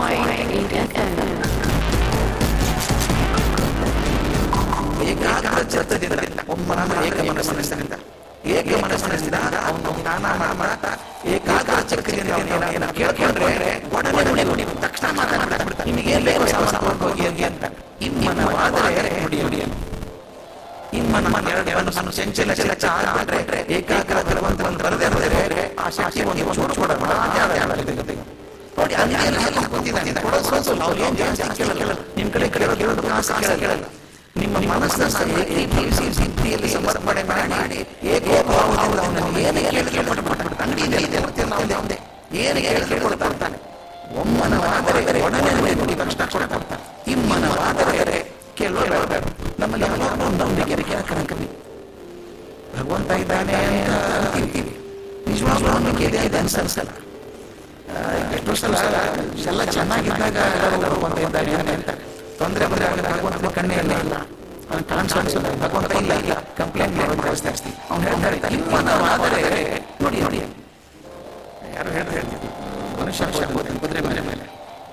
FM. ಏಕಾಗ್ರಚಿತ್ತದಿಂದ ಒಮ್ಮನ ಏಕ ಮನಸ್ಸಿನಿಂದ ಅವನು ಜ್ಞಾನ ಮಾಡ್ತಾ ಏಕಾಗ್ರ ಚಿತ್ತದಿಂದ ಕೇಳ್ಕೊಂಡ್ರೆ ಒಡನೆ ತಕ್ಷಣ ಮಾತನಾಡ್ಬಿಡ್ತಾನೆ. ನಿಮಗೆ ಏನ್ ಬೇಕು ಸಾಮಾನು ಹೋಗಿ ಅಂತ. ಇಮ್ಮನವಾದರೆ ನುಡಿಯನ್ನು ಇಮ್ಮನ ಚಂಚಲ ಆಗ್ಬಿಟ್ರೆ ಏಕಾಗ್ರ ಭಗವಂತನ ಬರದೇ ಹೋದರೆ ಆ ಶಕ್ತಿ ಒಂದು ಚೂರು ನೋಡಿ ಅಲ್ಲಿ ಗೊತ್ತಿದ್ದಾನೆ. ನಿಮ್ ಕಡೆ ಕೇಳೋದು ಕೇಳಲ್ಲ. ನಿಮ್ಮ ಮನಸ್ಸನ್ನು ಏಕೀಭವಿಸಿ ಸಿದ್ಧಿಯಲ್ಲಿ ಸಮರ್ಪಣೆ ಮಾಡಿ ಏಕೋಭಾವದಿಂದ ಅವನನ್ನು ಏನು ಕೇಳಿಕೊಳ್ಬಿಡ್ತಾನೆ. ಅಂಗಡಿಯಲ್ಲಿ ಒಂದೇ ಏನು ಕೇಳಿಕೊಳ್ತಾನೆ. ಒಮ್ಮನವಾದರೆ ಒಡನೆ ನುಡಿ ತಕ್ಷಣ ಕೊಡ್ತಾನೆ. ಇಮ್ಮನವಾದರೆ ಕೇಳಬೇಡ. ನಮ್ಮಲ್ಲಿ ನಂಬಿಕೆ ಕಣಕವಿ ಭಗವಂತ ಇದ್ದಾನೆ ಅಂತ ಅಂತೀವಿ. ನಿಜವಾಗ್ಲೂ ನಂಬಿಕೆ ಇದೆ ಅನ್ಸಲ್ಲ. ಎಷ್ಟೋ ಸಲ ಎಲ್ಲ ಚೆನ್ನಾಗಿದ್ದಾಗ ಭಗವಂತ ಇದ್ದಾನೆ ಅಂತ ತೊಂದರೆ ಬಂದಾಗ ಭಗವಂತನ ಕಣ್ಣೇ ಇಲ್ಲ, ಕಾಣಿಸಲ್ಲ, ಭಗವಂತ ಇಲ್ಲ ಕಂಪ್ಲೇಂಟ್ ಮಾಡೋದು ಜಾಸ್ತಿ. ಅವ್ನು ಹೇಳ್ತಾ ಇಮ್ಮನವಾದರೆ ನೋಡಿ ಯಾರು ಹೇಳ್ತಿದ್ವಿ ಮನುಷ್ಯ ಕುದುರೆ ಮೇಲೆ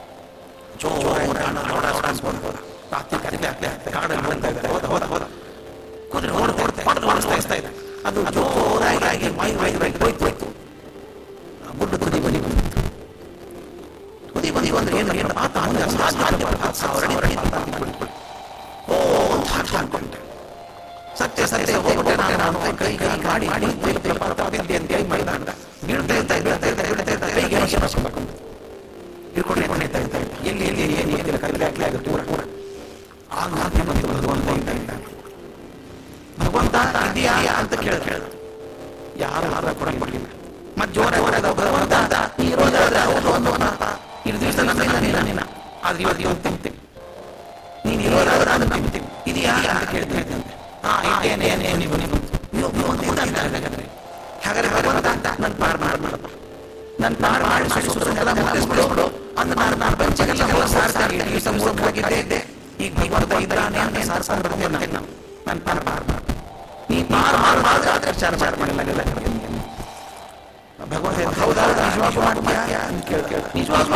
ಕುದುರೆ ಓಡಿಸ್ತಾ ಇದೆ. ಅದು ಜೋರಾಗಿ ಹೋಯ್ತು. ಗುಡ್ಡ ತುದಿ ಬದಿ ಬಂದ್ರೆ ಏನು ಆತ ಸತ್ಯ ಹೋಗ್ಬಿಟ್ಟೆ ನಾನು ಕೈ ಮಾಡಿ ಭಗವಂತ ಇದೆಯಾ ಅಂತ ಕೇಳ ಯಾರು ಕೊಡಲಿಲ್ಲ. ಮತ್ತೆ ಜೋರ ಭಗವಂತ ಇರೋದಾದ್ರೆ ಆದ್ರೆ ಇವತ್ತು ತಿಂತೀನಿ, ನೀನು ಇರೋದಾದ್ರೆ ನಾನು ತಿಂತೀನಿ, ಇದೆಯಾ ಅಂತ ಕೇಳ್ತೀನಿ. ಹಾಗಾದ್ರೆ ಭಗವಂತ ಅಂತ ನನ್ ಪಾರ್ ಮಾಡಪ್ಪ, ನನ್ ಪಾರ್ ಮಾಡಿಬಿಡು ಅಂದ್ ನಾನು ಪಂಚಗೆಲ್ಲ ಸಾರ್ಸಾಗಿ ಮೂರ್ಖಾಗಿದ್ದೆ. ಈಗ ಭಗವಂತ ಇದ್ದಾನೆ ಅಂತ ಸಾರ್ಸಾಗಿ ಬರ್ತೇನೆ ನಾವು. ನನ್ ಪಾರ್ ನೀ ಪಾರ್ ಮಾಡಿದ್ರೆ ಚಾರ ಮಾಡಿಲ್ಲ. ಭಗವಂತ ಹೌದಾದ ನಿಜವಾಗ್ಲೂ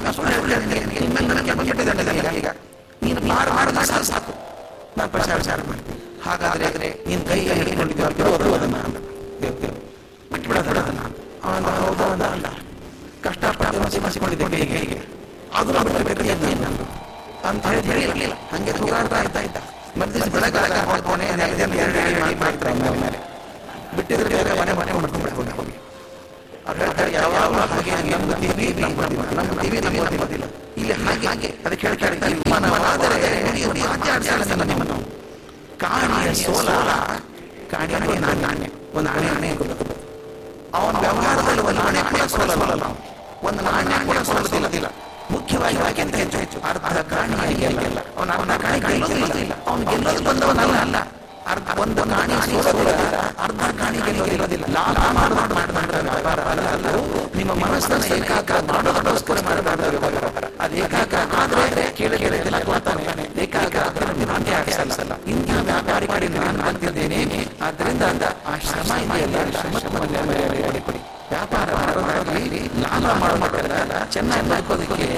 ಈಗ ನೀನು ಪಾರ್ ಮಾಡಿದ ಸಾಕು, ನಾನು ಪ್ರಚಾರ ಮಾಡ್ತೀನಿ. ಹಾಗಾದ್ರೆ ನೀನ್ ಕೈ ಹಿಡಿಕೊಂಡಿದ್ದೀವಿ ಅದನ್ನ ಬಿಟ್ಟುಬಿಡೋದನ್ನ ಹೌದಲ್ಲ ಕಷ್ಟಪಟ್ಟು ಮಸಿಕೊಂಡಿದ್ದೆ ಕೈಗೆ ಅದು ಅಂತ ಹೇಳಿ ಇರಲಿಲ್ಲ. ಹಂಗೆ ತೂಗಾಡ್ತಾ ಇದ್ದ. ಮಧ್ಯ ಬೆಳಗಾಗ ಮೇಲೆ ಬಿಟ್ಟಿದ್ರೆ ಮನೆ ಮಾಡ್ಕೊಂಡ್ಬಿಡ್ಕೊಂಡು ಹೋಗಿ ಯಾವಾಗಲೂ ಹಾಗೆ ನಂಬುತ್ತೀವಿ ಇಲ್ಲಿ ಹಾಗೆ ಅದಕ್ಕೆ ಕೇಳ್ತಾರೆ ನಿಮ್ಮನ್ನು ಕಾಣಿಯ ಸೋಲ ಕಾಣಿಯ ನಾಣ್ಯ ಒಂದು ಆಣೆ ಅವನ ವ್ಯವಹಾರದಲ್ಲಿ ಒಂದು ಆಣೆ ಕೂಡ ಸೋಲಲ್ಲ, ಒಂದು ನಾಣ್ಯ ಕೂಡ ಸೋಲದಿಲ್ಲ. ಮುಖ್ಯವಾಗಿ ಯಾಕೆಂತ ಹೆಚ್ಚು ಅರ್ಧ ಕಾಣಿ ಗೆಲ್ಲ ಅವನ ಕಾಣಿ ಗೆಲ್ಲೋದಿಲ್ಲ, ಅವನು ಗೆಲ್ಲೋದು ಬಂದವನಲ್ಲ. ಒಂದು ನಾಣ್ಯ ಅರ್ಧ ಕಾಣಿ ಗೆಲ್ಲೋದಿರೋದಿಲ್ಲ. ಲಾಭ ನಿಮ್ಮ ಮನಸ್ಸನ್ನು ಏಕಾಗ್ರ ಮಾಡೋದಕ್ಕೋಸ್ಕರ ಮಾಡಬಾರ್ದು. ಅದು ಏಕಾಗ್ರ ಆದ್ರೆ ಕೇಳಿ ಏಕಾಗ್ರ ಅನಿಸಲ್ಲ. ಇಂಥ ವ್ಯಾಪಾರಿ ಮಾಡಿ ನಾನು ಅಂತಿದ್ದೇನೆ. ಆದ್ರಿಂದ ಆ ಶ್ರಮ ಇದೆಯಲ್ಲ, ಶ್ರಮಕ್ಕೆ ಮರ್ಯಾದೆ ಕೊಡಿ. ವ್ಯಾಪಾರ ಮಾಡೋದಾಗಲಿ ಲಾಭ ಮಾಡೋದಲ್ಲ, ಚೆನ್ನಾಗಿ ಮಾಡ್ಕೋದಕ್ಕೆ